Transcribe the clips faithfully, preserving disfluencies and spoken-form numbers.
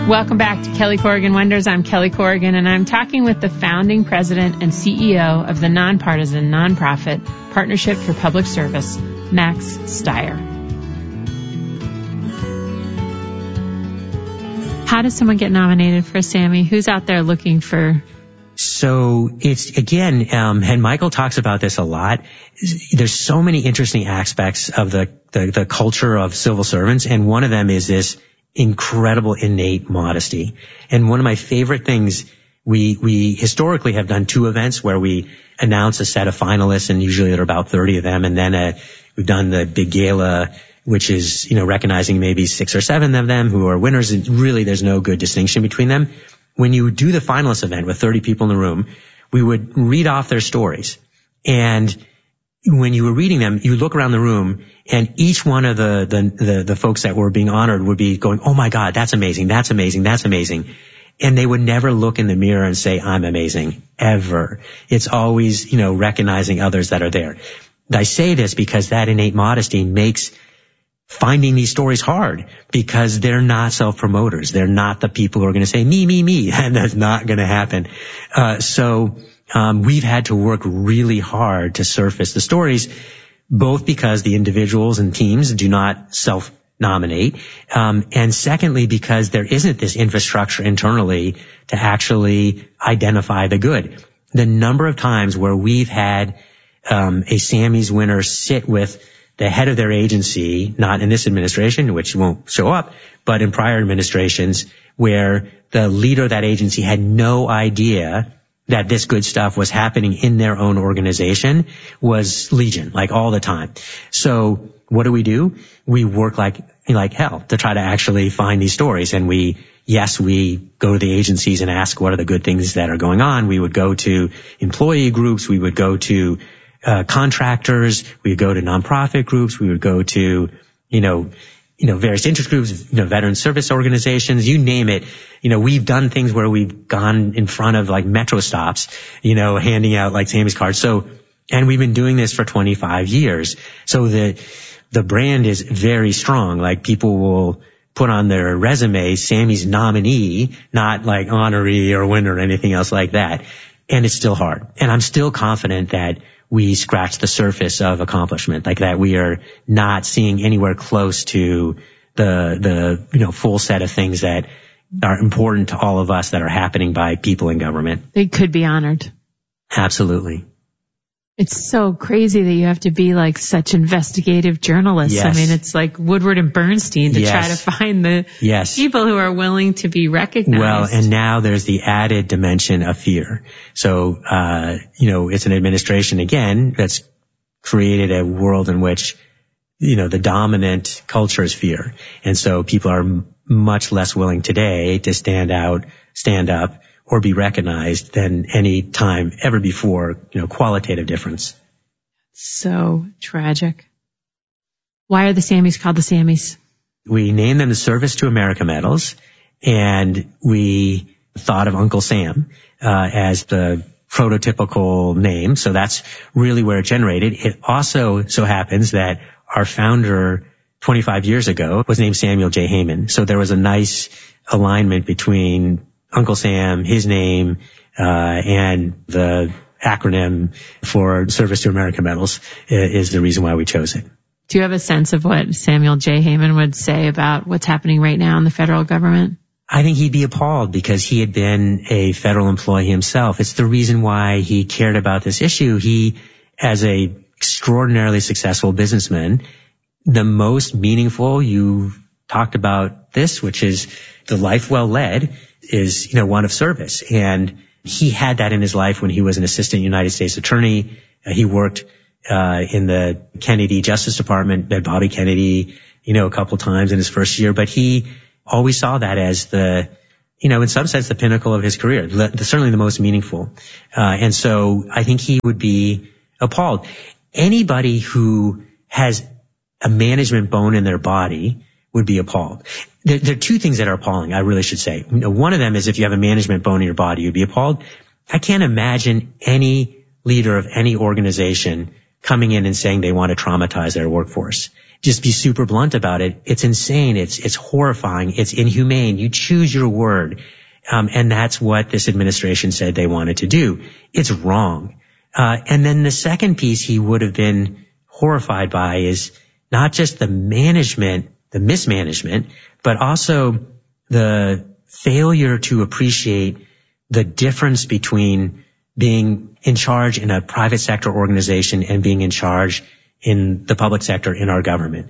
Welcome back to Kelly Corrigan Wonders. I'm Kelly Corrigan, and I'm talking with the founding president and C E O of the nonpartisan nonprofit Partnership for Public Service, Max Stier. How does someone get nominated for a Sammy? Who's out there looking for? So it's, again, um, and Michael talks about this a lot. There's so many interesting aspects of the, the, the culture of civil servants, and one of them is this incredible innate modesty. And one of my favorite things, we, we historically have done two events where we announce a set of finalists, and usually there are about thirty of them, and then uh we've done the big gala, which is, you know, recognizing maybe six or seven of them who are winners, and really there's no good distinction between them. When you do the finalist event with thirty people in the room, we would read off their stories. And when you were reading them, you look around the room, and each one of the, the, the, the folks that were being honored would be going, oh my God, that's amazing, that's amazing, that's amazing. And they would never look in the mirror and say, I'm amazing, ever. It's always, you know, recognizing others that are there. I say this because that innate modesty makes finding these stories hard, because they're not self-promoters. They're not the people who are going to say, me, me, me. And that's not going to happen. Uh, so, um, we've had to work really hard to surface the stories, both because the individuals and teams do not self-nominate, um, and secondly, because there isn't this infrastructure internally to actually identify the good. The number of times where we've had, um, a Sammy's winner sit with the head of their agency, not in this administration, which won't show up, but in prior administrations, where the leader of that agency had no idea that this good stuff was happening in their own organization, was legion, like all the time. So what do we do? We work like, like hell to try to actually find these stories. And we, yes, we go to the agencies and ask what are the good things that are going on. We would go to employee groups. We would go to Uh, contractors, we would go to nonprofit groups, we would go to, you know, you know, various interest groups, you know, veteran service organizations, you name it. You know, we've done things where we've gone in front of like metro stops, you know, handing out like Sammy's cards. So, and we've been doing this for twenty-five years. So the, the brand is very strong. Like people will put on their resume Sammy's nominee, not like honoree or winner or anything else like that. And it's still hard. And I'm still confident that we scratch the surface of accomplishment, like that we are not seeing anywhere close to the, the, you know, full set of things that are important to all of us that are happening by people in government. They could be honored. Absolutely. It's so crazy that you have to be like such investigative journalists. Yes. I mean, it's like Woodward and Bernstein to yes. try to find the yes. people who are willing to be recognized. Well, and now there's the added dimension of fear. So, uh, you know, it's an administration, again, that's created a world in which, you know, the dominant culture is fear. And so people are m- much less willing today to stand out, stand up, or be recognized than any time ever before, you know, qualitative difference. So tragic. Why are the Sammys called the Sammys? We named them the Service to America medals, and we thought of Uncle Sam uh, as the prototypical name, so that's really where it generated. It also so happens that our founder twenty-five years ago was named Samuel J. Heyman, so there was a nice alignment between Uncle Sam, his name, uh, and the acronym for Service to America medals is the reason why we chose it. Do you have a sense of what Samuel J. Heyman would say about what's happening right now in the federal government? I think he'd be appalled because he had been a federal employee himself. It's the reason why he cared about this issue. He, as a extraordinarily successful businessman, the most meaningful, you talked about this, which is the life well led, is, you know, one of service. And he had that in his life when he was an assistant United States attorney. Uh, he worked uh in the Kennedy Justice Department, met Bobby Kennedy, you know, a couple times in his first year. But he always saw that as the, you know, in some sense, the pinnacle of his career, the, certainly the most meaningful. Uh, and so I think he would be appalled. Anybody who has a management bone in their body would be appalled. There, there are two things that are appalling, I really should say. You know, one of them is if you have a management bone in your body, you'd be appalled. I can't imagine any leader of any organization coming in and saying they want to traumatize their workforce. Just be super blunt about it. It's insane. It's, it's horrifying. It's inhumane. You choose your word. Um, and that's what this administration said they wanted to do. It's wrong. Uh, and then the second piece he would have been horrified by is not just the management, the mismanagement, but also the failure to appreciate the difference between being in charge in a private sector organization and being in charge in the public sector in our government.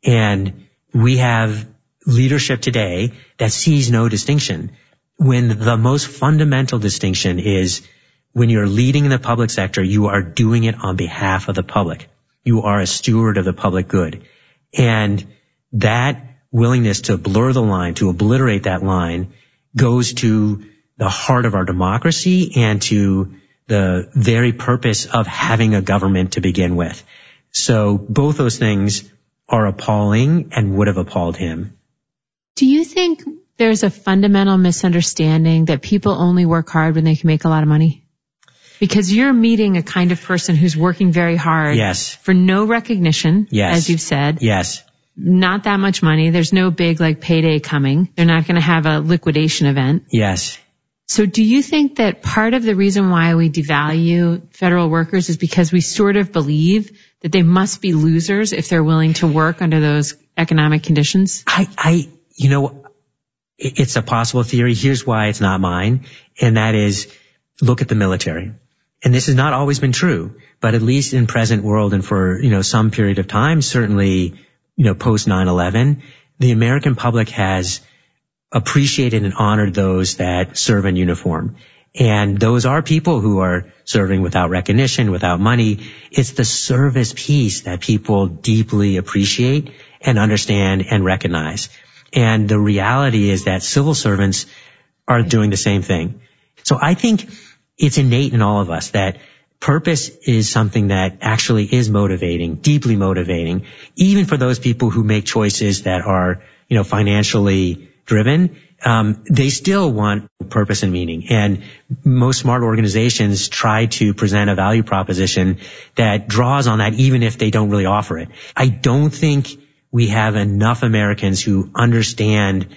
And we have leadership today that sees no distinction, when the most fundamental distinction is when you're leading in the public sector, you are doing it on behalf of the public. You are a steward of the public good. And that willingness to blur the line, to obliterate that line, goes to the heart of our democracy and to the very purpose of having a government to begin with. So both those things are appalling and would have appalled him. Do you think there's a fundamental misunderstanding that people only work hard when they can make a lot of money? Because you're meeting a kind of person who's working very hard. Yes. For no recognition, yes. as you've said. Yes. Not that much money. There's no big like payday coming. They're not going to have a liquidation event. Yes. So do you think that part of the reason why we devalue federal workers is because we sort of believe that they must be losers if they're willing to work under those economic conditions? I, I, you know, it's a possible theory. Here's why it's not mine. And that is, look at the military. And this has not always been true, but at least in present world and for, you know, some period of time, certainly, you know, post nine eleven, the American public has appreciated and honored those that serve in uniform. And those are people who are serving without recognition, without money. It's the service piece that people deeply appreciate and understand and recognize. And the reality is that civil servants are doing the same thing. So I think it's innate in all of us that purpose is something that actually is motivating, deeply motivating, even for those people who make choices that are, you know, financially driven. Um, they still want purpose and meaning. And most smart organizations try to present a value proposition that draws on that, even if they don't really offer it. I don't think we have enough Americans who understand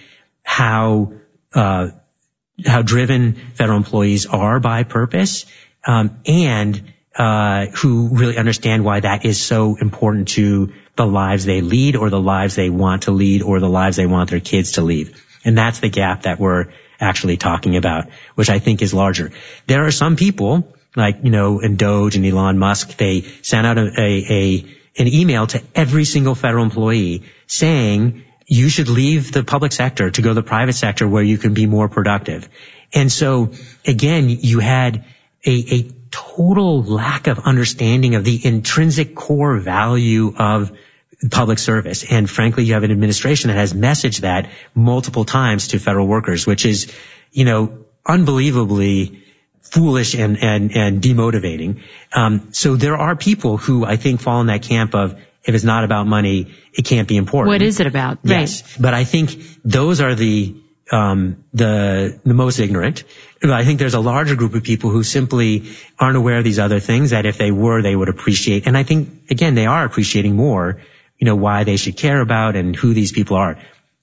how, uh, how driven federal employees are by purpose, um, and, uh, who really understand why that is so important to the lives they lead or the lives they want to lead or the lives they want their kids to lead. And that's the gap that we're actually talking about, which I think is larger. There are some people, like, you know, in Doge and Elon Musk, they sent out a, a, a an email to every single federal employee saying you should leave the public sector to go to the private sector where you can be more productive. And so, again, you had a, a total lack of understanding of the intrinsic core value of public service. And frankly, you have an administration that has messaged that multiple times to federal workers, which is, you know, unbelievably foolish and, and, and demotivating. Um, so there are people who I think fall in that camp of, if it's not about money, it can't be important. What is it about? Yes. Right. But I think those are the, um, the, the most ignorant. I think there's a larger group of people who simply aren't aware of these other things that if they were, they would appreciate. And I think, again, they are appreciating more, you know, why they should care about and who these people are.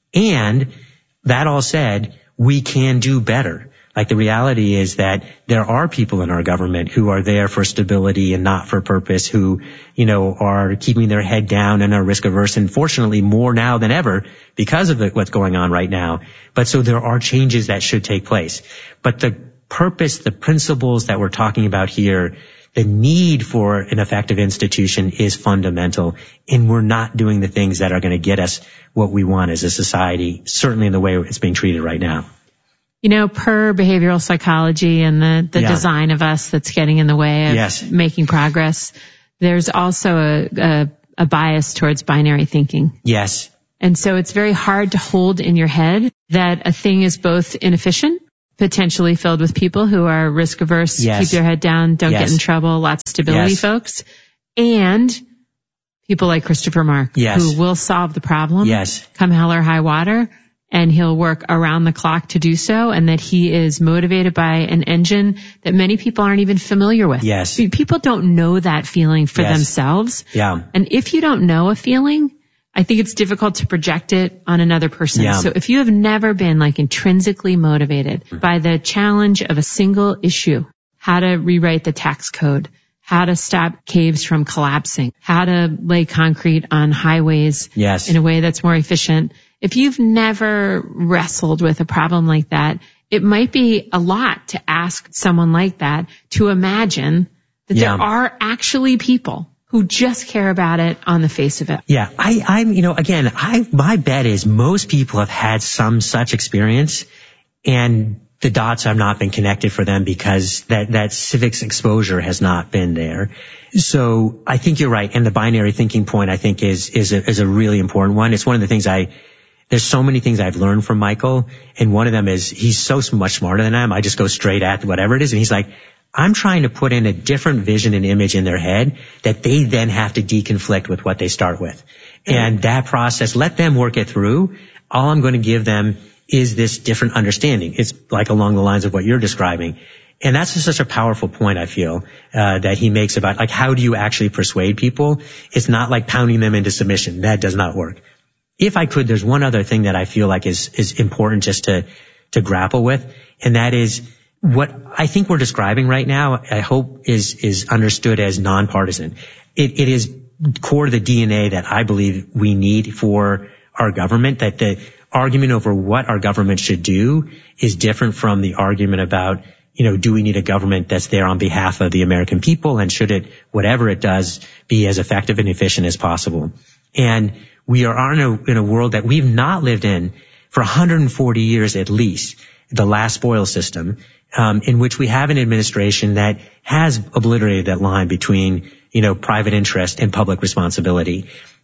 And that all said, we can do better. Like, the reality is that there are people in our government who are there for stability and not for purpose, who, you know, are keeping their head down and are risk averse, and fortunately more now than ever because of the, what's going on right now. But so there are changes that should take place. But the purpose, the principles that we're talking about here, the need for an effective institution is fundamental, and we're not doing the things that are going to get us what we want as a society, certainly in the way it's being treated right now. You know, per behavioral psychology and the, the yeah. design of us that's getting in the way of yes. making progress, there's also a, a, a bias towards binary thinking. Yes. And so it's very hard to hold in your head that a thing is both inefficient, potentially filled with people who are risk averse, yes. keep their head down, don't yes. get in trouble, lots of stability yes. folks, and people like Christopher Mark, yes. who will solve the problem, yes. come hell or high water, and he'll work around the clock to do so, and that he is motivated by an engine that many people aren't even familiar with. Yes. People don't know that feeling for yes. themselves. Yeah. And if you don't know a feeling, I think it's difficult to project it on another person. Yeah. So if you have never been like intrinsically motivated mm-hmm. by the challenge of a single issue, how to rewrite the tax code, how to stop caves from collapsing, how to lay concrete on highways yes. in a way that's more efficient. If you've never wrestled with a problem like that, it might be a lot to ask someone like that to imagine that yeah. there are actually people who just care about it on the face of it. Yeah, I, I'm, you know, again, I, my bet is most people have had some such experience, and the dots have not been connected for them because that, that civics exposure has not been there. So I think you're right. And the binary thinking point, I think, is, is a, is a really important one. It's one of the things I, there's so many things I've learned from Michael. And one of them is he's so much smarter than I am. I just go straight at whatever it is. And he's like, I'm trying to put in a different vision and image in their head that they then have to deconflict with what they start with. And that process, let them work it through. All I'm going to give them is this different understanding. It's like along the lines of what you're describing. And that's just such a powerful point, I feel, uh, that he makes about, like, how do you actually persuade people? It's not like pounding them into submission. That does not work. If I could, there's one other thing that I feel like is, is important just to, to grapple with, and that is what I think we're describing right now, I hope is, is understood as nonpartisan. It, it is core to the D N A that I believe we need for our government, that the argument over what our government should do is different from the argument about, you know, do we need a government that's there on behalf of the American people, and should it, whatever it does, be as effective and efficient as possible. And we are in a, in a world that we've not lived in for one hundred forty years at least, the last spoil system, um, in which we have an administration that has obliterated that line between, you know, private interest and public responsibility.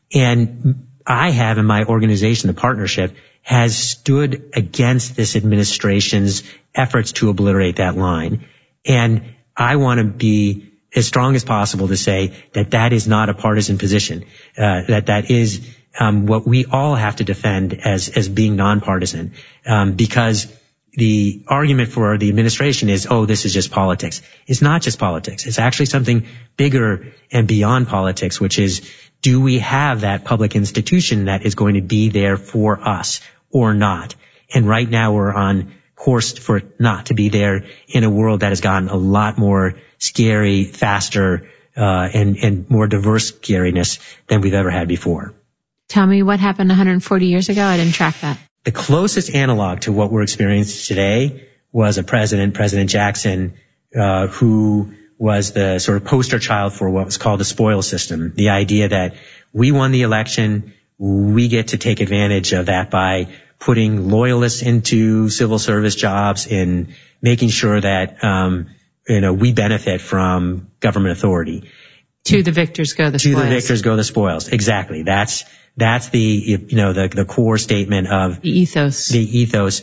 And I have, in my organization, the partnership, has stood against this administration's efforts to obliterate that line. And I want to be as strong as possible to say that that is not a partisan position, uh, that that is um, what we all have to defend as as being nonpartisan, um, because the argument for the administration is, oh, this is just politics. It's not just politics. It's actually something bigger and beyond politics, which is, do we have that public institution that is going to be there for us or not? And right now we're on course for it not to be there in a world that has gotten a lot more scary, faster, uh, and, and more diverse scariness than we've ever had before. Tell me what happened one hundred forty years ago. I didn't track that. The closest analog to what we're experiencing today was a president, President Jackson, uh, who was the sort of poster child for what was called the spoil system. The idea that we won the election, we get to take advantage of that by putting loyalists into civil service jobs and making sure that, um, you know, we benefit from government authority. To the victors go the spoils. To the victors go the spoils. Exactly. That's, that's the, you know, the, the core statement of the ethos. The ethos.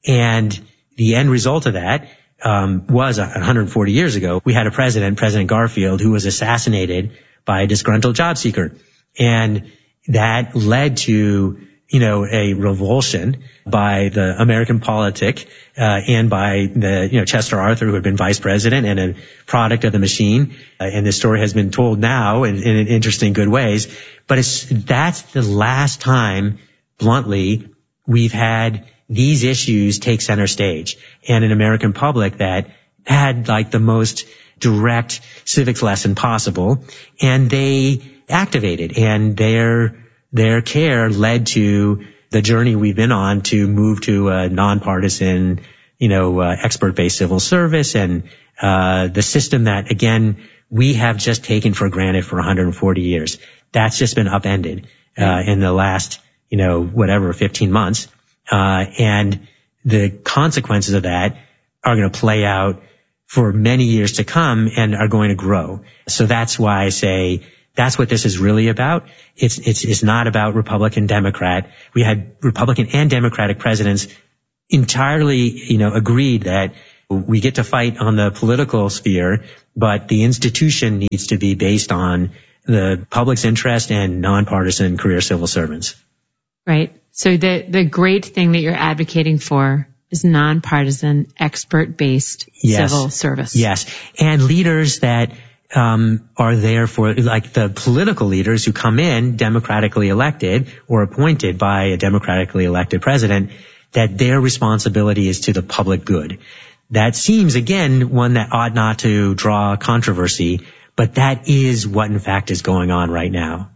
And the end result of that, um, was one hundred forty years ago. We had a president, President Garfield, who was assassinated by a disgruntled job seeker. And that led to, you know, a revulsion by the American politic, uh, and by the, you know, Chester Arthur, who had been vice president and a product of the machine. Uh, and this story has been told now in, in interesting, good ways. But it's, that's the last time, bluntly, we've had these issues take center stage, and an American public that had like the most direct civics lesson possible, and they activated, and their, their care led to the journey we've been on to move to a nonpartisan, you know, uh, expert-based civil service, and, uh, the system that, again, we have just taken for granted for one hundred forty years. That's just been upended, uh, in the last, you know, whatever, fifteen months. Uh, and the consequences of that are going to play out for many years to come and are going to grow. So that's why I say that's what this is really about. It's, it's, it's not about Republican, Democrat. We had Republican and Democratic presidents entirely, you know, agreed that we get to fight on the political sphere, but the institution needs to be based on the public's interest and nonpartisan career civil servants. Right. So the, the great thing that you're advocating for is nonpartisan, expert-based yes. civil service. Yes. And leaders that um are there for, like the political leaders who come in democratically elected or appointed by a democratically elected president, that their responsibility is to the public good. That seems, again, one that ought not to draw controversy, but that is what, in fact, is going on right now.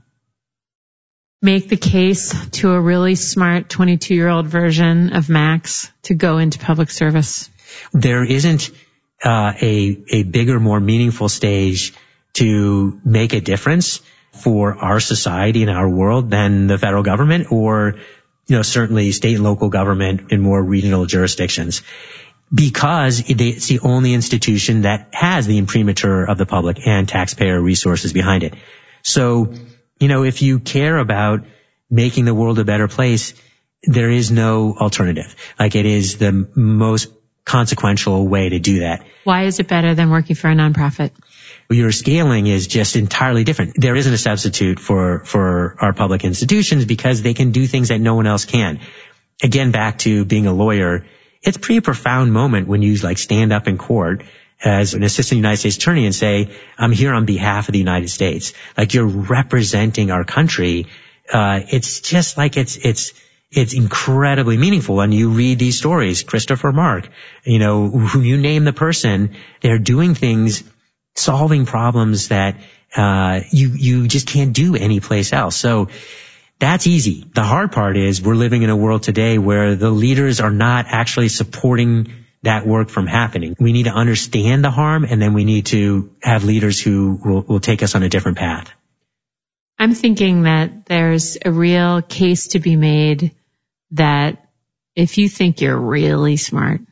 Make the case to a really smart twenty-two-year-old version of Max to go into public service. There isn't uh, a a bigger, more meaningful stage to make a difference for our society and our world than the federal government, or, you know, certainly state and local government in more regional jurisdictions, because it's the only institution that has the imprimatur of the public and taxpayer resources behind it. So, you know, if you care about making the world a better place, there is no alternative. Like, it is the most consequential way to do that. Why is it better than working for a nonprofit? Your scaling is just entirely different. There isn't a substitute for, for our public institutions because they can do things that no one else can. Again, back to being a lawyer, it's a pretty profound moment when you like stand up in court as an assistant United States attorney and say, I'm here on behalf of the United States. Like, you're representing our country. Uh, it's just like it's, it's, it's incredibly meaningful. And you read these stories, Christopher Mark, you know, who you name the person, they're doing things, solving problems that, uh, you, you just can't do anyplace else. So that's easy. The hard part is we're living in a world today where the leaders are not actually supporting that work from happening. We need to understand the harm, and then we need to have leaders who will, will take us on a different path. I'm thinking that there's a real case to be made that if you think you're really smart,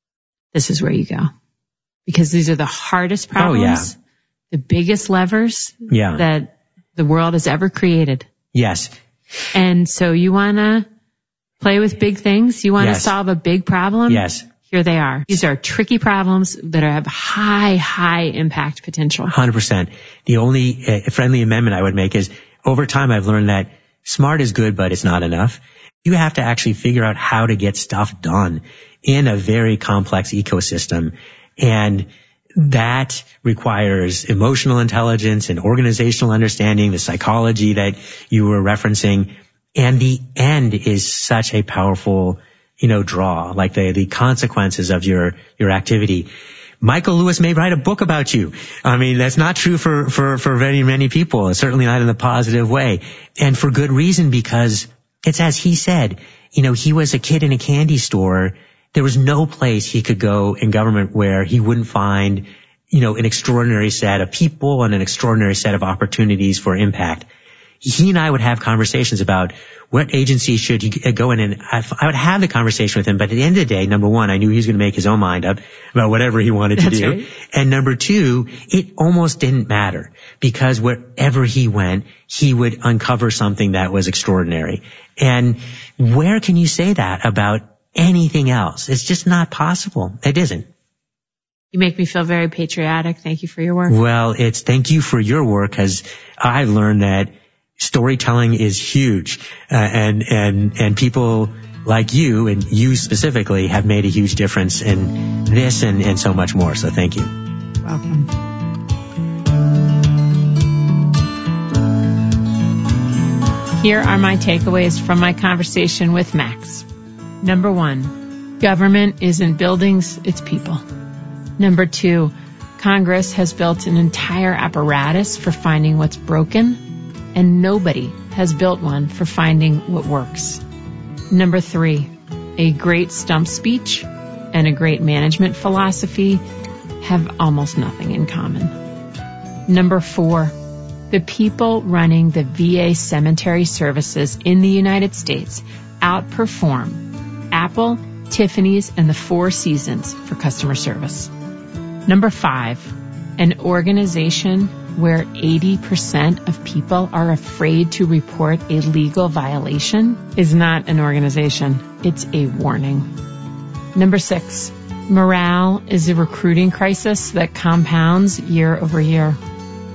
this is where you go. Because these are the hardest problems, oh, yeah. the biggest levers yeah. that the world has ever created. Yes. And so you want to play with big things? You want to yes. solve a big problem? Yes. Here they are. These are tricky problems that have high, high impact potential. one hundred percent. The only uh, friendly amendment I would make is, over time I've learned that smart is good, but it's not enough. You have to actually figure out how to get stuff done in a very complex ecosystem. And that requires emotional intelligence and organizational understanding, the psychology that you were referencing. And the end is such a powerful, you know, draw, like the, the consequences of your, your activity. Michael Lewis may write a book about you. I mean, that's not true for, for, for very many people, certainly not in a positive way. And for good reason, because it's as he said, you know, he was a kid in a candy store. There was no place he could go in government where he wouldn't find, you know, an extraordinary set of people and an extraordinary set of opportunities for impact. He and I would have conversations about what agency should you go in, and I, I would have the conversation with him. But at the end of the day, number one, I knew he was going to make his own mind up about whatever he wanted to That's do. Right. And number two, it almost didn't matter, because wherever he went, he would uncover something that was extraordinary. And where can you say that about anything else? It's just not possible. It isn't. You make me feel very patriotic. Thank you for your work. Well, it's thank you for your work, because I've learned that storytelling is huge, uh, and and and people like you, and you specifically, have made a huge difference in this and, and so much more. So thank you. Welcome. Here are my takeaways from my conversation with Max. Number one, government isn't buildings, it's people. Number two, Congress has built an entire apparatus for finding what's broken, and nobody has built one for finding what works. Number three, a great stump speech and a great management philosophy have almost nothing in common. Number four, the people running the V A cemetery services in the United States outperform Apple, Tiffany's, and the Four Seasons for customer service. Number five, an organization where eighty percent of people are afraid to report a legal violation is not an organization. It's a warning. Number six, morale is a recruiting crisis that compounds year over year.